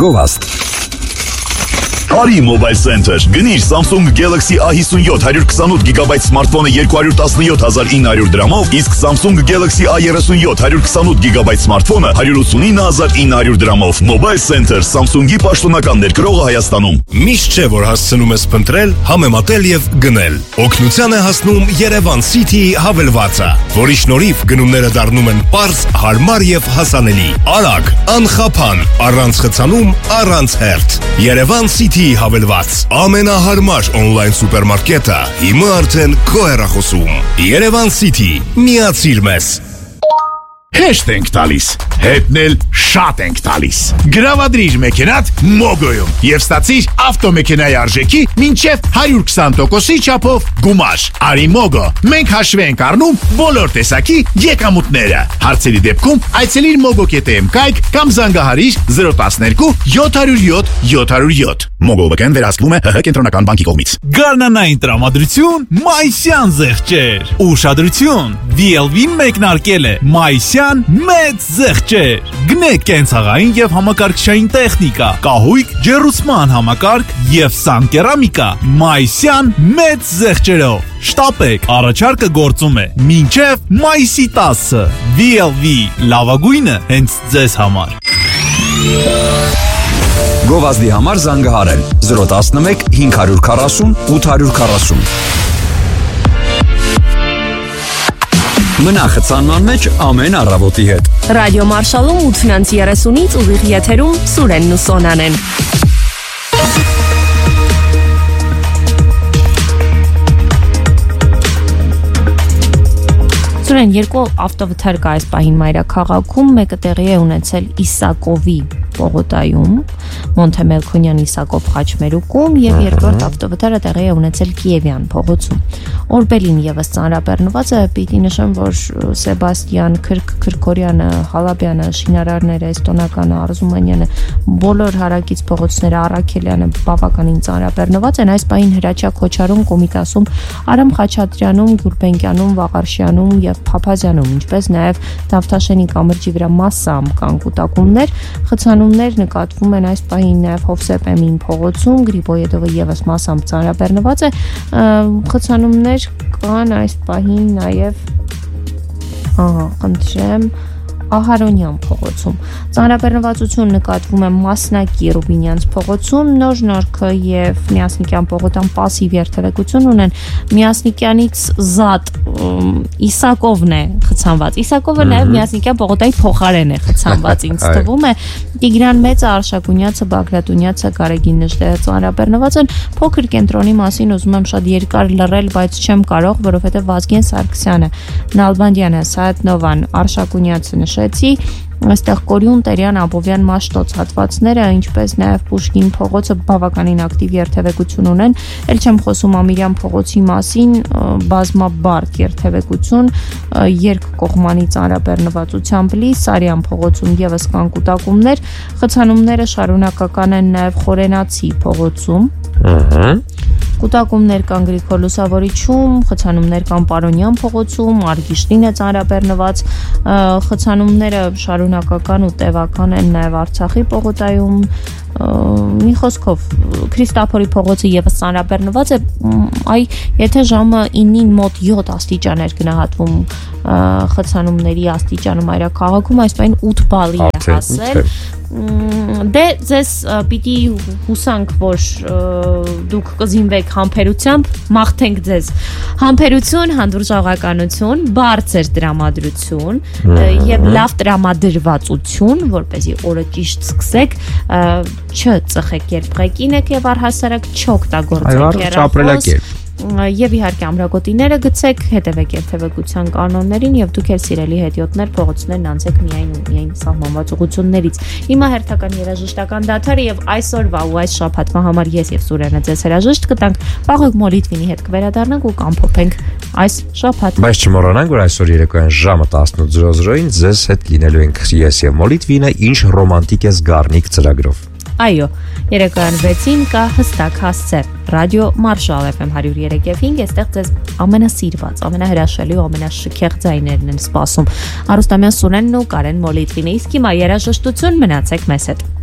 Գովաստ Արի Mobile Center, գնիր Samsung Galaxy A57 128 GB սմարթֆոնը 217,900 դրամով, իսկ Samsung Galaxy A37 128 GB սմարթֆոնը 189,900 դրամով։ Mobile Center, Samsung-ի պաշտոնական ներկրողը Հայաստանում։ Միշտ չէ, որ հասցնում ես փնտրել, համեմատել եւ գնել։ Օգնության է հասնում Երևան City հավելվածը, որի շնորհիվ գնումները դառնում են պարզ, հարմար եւ հասանելի։ Արագ, անխափան, առանց խցանում, առանց հերթ։ Երևան City հավելված ամենահարմար on-line սուպերմարկետը հիմա արդեն քո հեռախոսում։ Երևան City, միացիր մեզ։ Հեշտ ենք տալիս, հետնել շատ ենք տալիս։ Գրավադրիր մեքենատ Մոգոյում եւ ստացիր ավտոմեքենայի արժեքի մինչեւ 120%-ի չափով գումար։ Արի Մոգո, մենք հաշվի ենք առնում բոլոր տեսակի եկամուտները։ Հարցերի դեպքում այցելիր mogo.am կայք կամ զանգահարիր 012 707 707։ Մոգովական վերահսկվում է ՀՀ կենտրոնական բանկի կողմից։ Գարնանային տրամադրություն Մայսյան զեղչեր։ Ուշադրություն, VLV-ն մեկնարկել է Մայսյան մեծ զեղչեր։ Գնեք կենցաղային եւ համակարգչային տեխնիկա, կահույք, ջեռուցման համակարգ եւ սանկերամիկա Մայսյան մեծ զեղչերով։ Շտապեք, առաջարկը գործում է մինչև մայիսի 10-ը։ VLV լավագույնը հենց ձեզ համար։ Գովազդի համար զանգահարել 011 540 840 Մնա խցանման մեջ ամեն առավոտի հետ Ռադիո Մարշալում 8:30-ից ուղիղ եթերում Սուրենն ու Սոնան են Սուրեն, երկու ավտովթար կա այս պահին մայրաքաղաքում, մեկը տեղի է ունեցել Իսակովի պողոտայում, Մոնթեմելքոնյան Իսակով խաչմերուկում եւ երկրորդ ավտովթարը տեղի է ունեցել Կիևյան փողոցում։ Օրբելին եւս ծանրաբեռնված է, պիտի նշեմ, որ Սեբաստիան Քրկորյանը, Հալաբյանը, շինարարները, Էստոնականը, Արզումանյանը, բոլոր հարակից փողոցները Արաքելյանը բավականին ծանրաբեռնված են, այս պահին Հրաչյա Քոչարում, Կոմիտասում, Արամ Խաչատրյանում, Գյուլբենկյանում, Վաղարշյանում եւ Փափազյանում, ինչպես նաեւ Դավթաշենի կամրջի վրա massam կան կուտակումներ, խցանումներ նկատվում են այս պահին նաեւ Հովսեփ Էմին փողոցում, Գրիբոյեդովը եւս massam ծանրաբեռնված է, խցանումներ կան այս պահին նաեւ խնդրեմ Ահարոնյան փողոցում։ Ծանրաբեռնվածություն նկատվում է Մասնակի Ռուբինյանց փողոցում, Նոր-Նորքը եւ Միասնիկյան փողոտան պասիվ երթևեկություն ունեն։ Միասնիկյանից զատ Իսակովն է խցանված։ Իսակովը նաեւ Միասնիկյան փողոտայի փոխարեն է խցանված, ինձ թվում է։ Տիգրան Մեծը, Արշակունյացը, Բագրատունյացը, Գարեգին Նժդեհը ծանրաբեռնված են։ Փոքր կենտրոնի մասին ուզում եմ շատ երկար լռել, բայց չեմ կարող, որովհետեւ Վազգեն Սարգսյանը, Նալբանդյանը, Սայաթնովան, Արշակունյացը նշեցի, այստեղ Կորյուն, Տերյան, Աբովյան, Մաշտոց հատվածները, ինչպես նաև Պուշկին փողոցը բավականին ակտիվ երթևեկություն ունեն, ել չեմ խոսում Ամիրյան փողոցի մասին, բազմաբարդ երթևեկություն, երկկողմանի ծանրաբեռնվածությամբ լի, Սարյան փողոցում եւս կան կուտակումներ, խցանումները շարունակական են նաև Խորենացի փողոցում։ Կուտակումներ կան Գրիգոր Լուսավորիչում, խցանումներ կան Պարոնյան փողոցում, Արգիշտին է ծանրաբեռնված, խցանումները շարունակական ու տևական են նաև Արցախի պողոտայում, մի խոսքով Քրիստափորի փողոցը եւս ծանրաբեռնված է, այ եթե ժամը 9-ին մոտ 7 աստիճան էր գնահատվում խցանումների աստիճանը մայրաքաղաքում, այս պայն 8 բալի է հասել։ Դե ձեզ պիտի հուսանք, որ դուք կզինվեք համբերությամբ, մաղթենք ձեզ համբերություն, հանդուրժողականություն, բարձր տրամադրություն եւ լավ տրամադրվածություն, որպեսզի օրը ճիշտ սկսեք, չծխեք երբ ղեկին եք եւ առհասարակ չօգտագործեք հեռախոս եւ իհարկե ամրագոտիները գցեք, հետևեք երթևեկության կանոններին եւ դուք էլ սիրելի հետիոտներ փողոցներն անցեք միայն սահմանված ուղղություններից։ Հիմա հերթական երաժշտական դադարը եւ այսօրվա ու այս շաբաթվա համար ես եւ Սուրենը ձեզ հրաժեշտ կտանք, վաղուց Մոլիտվինի հետ կվերադառնանք ու կամփոփենք այս շաբաթ։ Բայց չմոռանանք, որ այսօր երեկոյան ժամը 18:00-ին ձեզ հետ լինելու ենք ես եւ Մոլիտվինը, ինչ ռոմանտիկ է զգարնիկ ծրագրով։ Այո, երեկոյան 6-ին կա հստակ հասցե։ Ռադիո Մարշալ FM 103.5, այստեղ ձեզ ամենասիրված, ամենահրաշալի ու ամենաշքեղ ձայներն են սպասում։ Արուստամյան Սուրենն ու Կարեն Մոլիտվինը, իսկ հիմա երաժշտություն, մնացեք մեզ հետ։